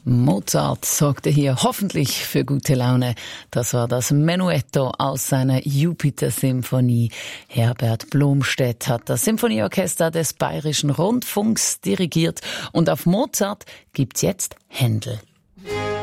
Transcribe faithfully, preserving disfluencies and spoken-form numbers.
Mozart sorgte hier hoffentlich für gute Laune. Das war das Menuetto aus seiner Jupiter-Symphonie. Herbert Blomstedt hat das Symphonieorchester des Bayerischen Rundfunks dirigiert und auf Mozart gibt's jetzt Händel.